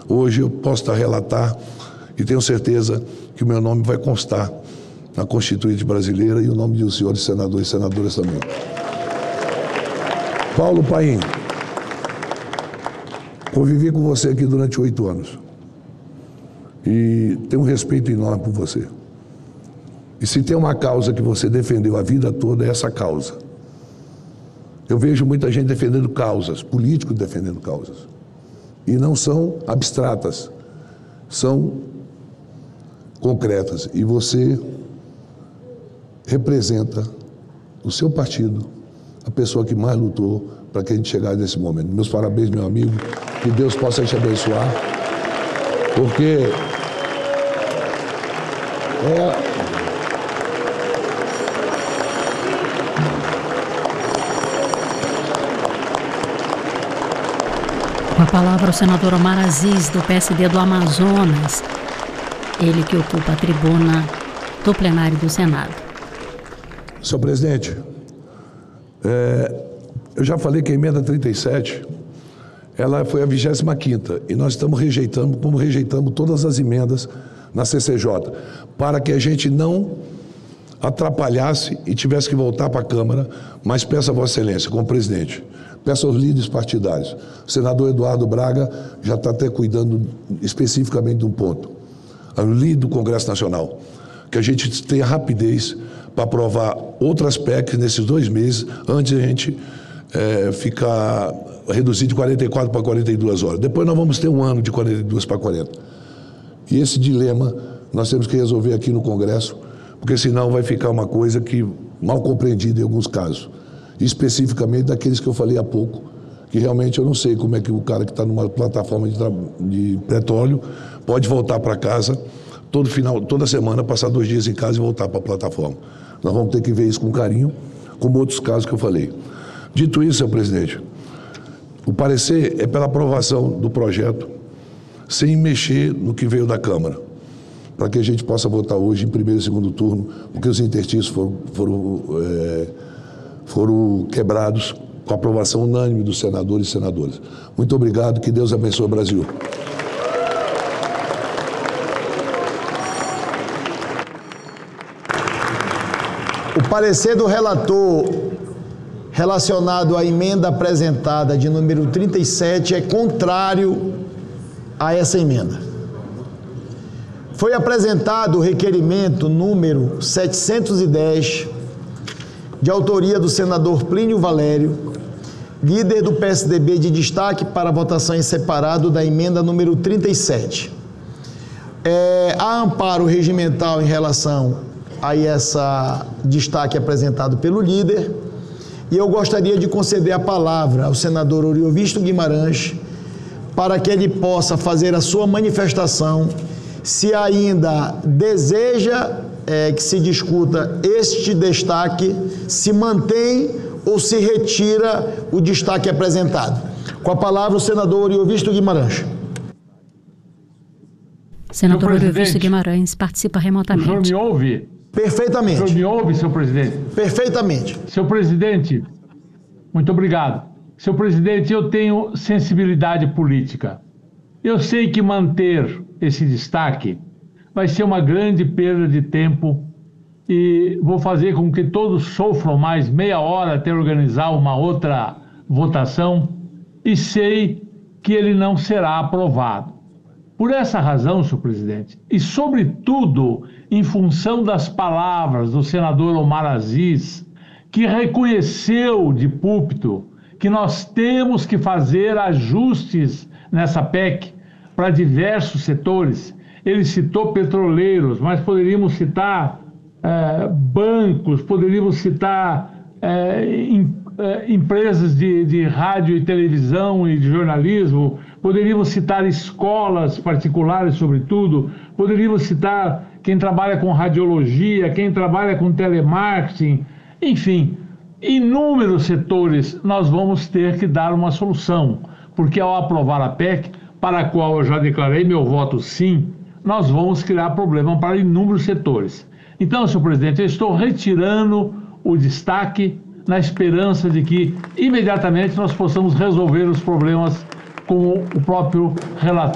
hoje eu posso relatar e tenho certeza que o meu nome vai constar na Constituinte brasileira e o nome dos senhores senadores e senadoras também. Paulo Paim, convivi com você aqui durante 8 anos e tenho um respeito enorme por você. E se tem uma causa que você defendeu a vida toda, é essa causa. Eu vejo muita gente defendendo causas, políticos defendendo causas. E não são abstratas, são concretas. E você representa o seu partido, a pessoa que mais lutou para que a gente chegasse nesse momento. Meus parabéns, meu amigo. Que Deus possa te abençoar. Porque Com a palavra o senador Omar Aziz, do PSD do Amazonas, ele que ocupa a tribuna do plenário do Senado. Senhor presidente, eu já falei que a emenda 37, ela foi a 25ª, e nós estamos rejeitando, como rejeitamos todas as emendas na CCJ, para que a gente não atrapalhasse e tivesse que voltar para a Câmara, mas peço a Vossa Excelência, como presidente, peço aos líderes partidários. O senador Eduardo Braga já está até cuidando especificamente de um ponto. O líder do Congresso Nacional, que a gente tenha rapidez para aprovar outras PECs nesses 2 meses, antes de a gente ficar reduzir de 44 para 42 horas. Depois nós vamos ter um ano de 42 para 40. E esse dilema nós temos que resolver aqui no Congresso, porque senão vai ficar uma coisa que mal compreendida em alguns casos. Especificamente daqueles que eu falei há pouco, que realmente eu não sei como é que o cara que está numa plataforma de petróleo pode voltar para casa toda semana, passar 2 dias em casa e voltar para a plataforma. Nós vamos ter que ver isso com carinho, como outros casos que eu falei. Dito isso, senhor presidente, o parecer é pela aprovação do projeto, sem mexer no que veio da Câmara, para que a gente possa votar hoje em primeiro e segundo turno, porque os interstícios foram quebrados com a aprovação unânime dos senadores e senadoras. Muito obrigado, que Deus abençoe o Brasil. O parecer do relator relacionado à emenda apresentada de número 37 é contrário a essa emenda. Foi apresentado o requerimento número 710, de autoria do senador Plínio Valério, líder do PSDB, de destaque para a votação em separado da emenda número 37. Há amparo regimental em relação a essa destaque apresentado pelo líder, e eu gostaria de conceder a palavra ao senador Oriovisto Guimarães para que ele possa fazer a sua manifestação, se ainda deseja que se discuta este destaque, se mantém ou se retira o destaque apresentado. Com a palavra o senador Oriovisto Guimarães. Senador Oriovisto Guimarães participa remotamente. O senhor me ouve? Perfeitamente. O senhor me ouve, senhor presidente? Perfeitamente. Senhor presidente, muito obrigado. Senhor presidente, eu tenho sensibilidade política. Eu sei que manter esse destaque vai ser uma grande perda de tempo e vou fazer com que todos sofram mais meia hora até organizar uma outra votação, e sei que ele não será aprovado. Por essa razão, senhor presidente, e sobretudo em função das palavras do senador Omar Aziz, que reconheceu de púlpito que nós temos que fazer ajustes nessa PEC para diversos setores. Ele citou petroleiros, mas poderíamos citar bancos, poderíamos citar empresas de rádio e televisão e de jornalismo, poderíamos citar escolas particulares, sobretudo, poderíamos citar quem trabalha com radiologia, quem trabalha com telemarketing, enfim, inúmeros setores nós vamos ter que dar uma solução, porque ao aprovar a PEC, para a qual eu já declarei meu voto sim, nós vamos criar problema para inúmeros setores. Então, senhor presidente, eu estou retirando o destaque na esperança de que imediatamente nós possamos resolver os problemas com o próprio relator.